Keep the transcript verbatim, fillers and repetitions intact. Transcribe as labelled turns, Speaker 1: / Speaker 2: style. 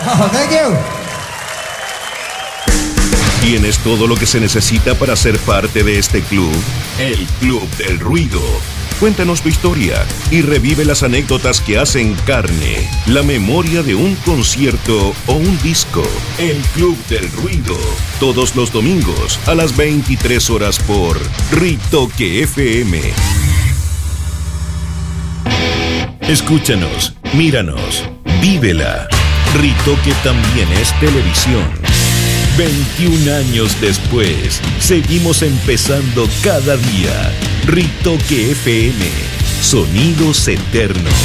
Speaker 1: Oh, thank you.
Speaker 2: ¿Tienes todo lo que se necesita para ser parte de este club? El Club del Ruido. Cuéntanos tu historia y revive las anécdotas que hacen carne la memoria de un concierto o un disco. El Club del Ruido. Todos los domingos a las veintitrés horas por Ritoque F M. Escúchanos, míranos, vívela. Ritoque también es televisión. veintiún años después, seguimos empezando cada día. Ritoque F M, sonidos eternos.